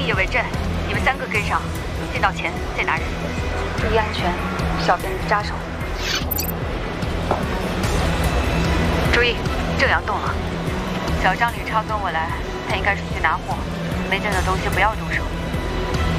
夜为阵，你们3个跟上，见到钱再拿人。注意安全，小辫子扎手。注意，正阳动了。小张、李超跟我来，他应该出去拿货，没见的东西不要动手。